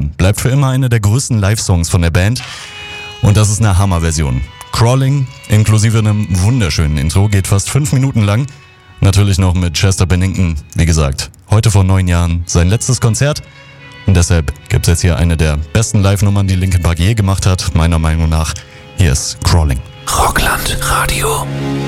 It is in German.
Crawling bleibt für immer einer der größten Live-Songs von der Band. Und das ist eine Hammerversion. Crawling, inklusive einem wunderschönen Intro, geht fast 5 Minuten lang. Natürlich noch mit Chester Bennington, wie gesagt, heute vor 9 Jahren sein letztes Konzert. Und deshalb gibt's jetzt hier eine der besten Live-Nummern, die Linkin Park je gemacht hat, meiner Meinung nach. Hier ist Crawling. Rockland Radio.